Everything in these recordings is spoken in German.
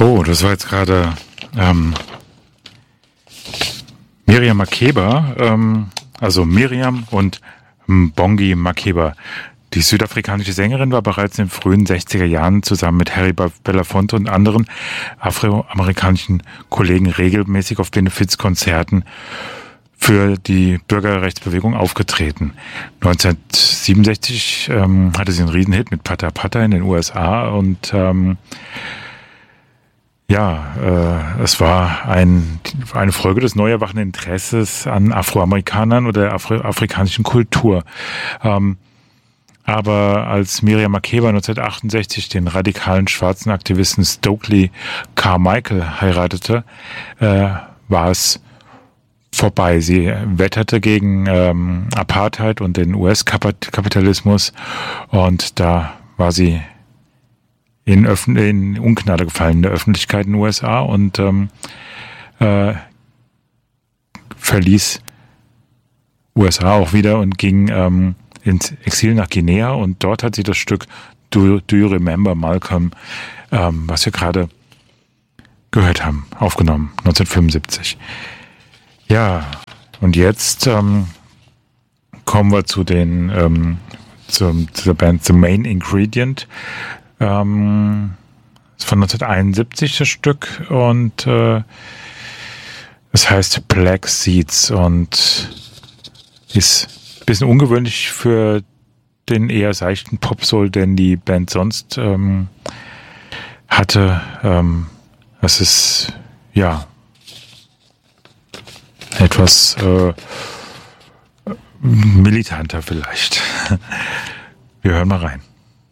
So, das war jetzt gerade Miriam Makeba, also Miriam und Bongi Makeba. Die südafrikanische Sängerin war bereits in den frühen 60er Jahren zusammen mit Harry Belafonte und anderen afroamerikanischen Kollegen regelmäßig auf Benefizkonzerten für die Bürgerrechtsbewegung aufgetreten. 1967 hatte sie einen Riesenhit mit Pata Pata in den USA und es war eine Folge des neu erwachenden Interesses an Afroamerikanern oder der afrikanischen Kultur. Aber als Miriam Makeba 1968 den radikalen schwarzen Aktivisten Stokely Carmichael heiratete, war es vorbei. Sie wetterte gegen Apartheid und den US-Kapitalismus und da war sie in Ungnade gefallen in der Öffentlichkeit in den USA und verließ USA auch wieder und ging ins Exil nach Guinea und dort hat sie das Stück Do You Remember Malcolm, was wir gerade gehört haben, aufgenommen, 1975. Ja, und jetzt kommen wir zu der Band The Main Ingredient. Ist von 1971 das Stück und es heißt Black Seeds und ist ein bisschen ungewöhnlich für den eher seichten Pop-Soul, den die Band sonst hatte. Es ist etwas militanter vielleicht. Wir hören mal rein.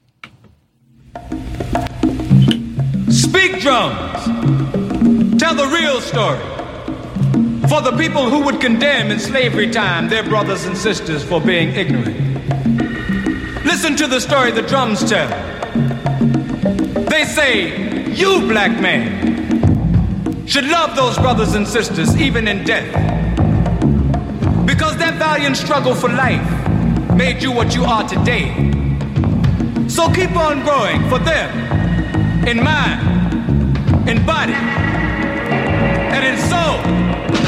Speak drums, tell the real story for the people who would condemn in slavery time their brothers and sisters for being ignorant. Listen to the story the drums tell. They say, you black man should love those brothers and sisters even in death, because their valiant struggle for life made you what you are today. So keep on growing for them, in mind, in body, and in soul.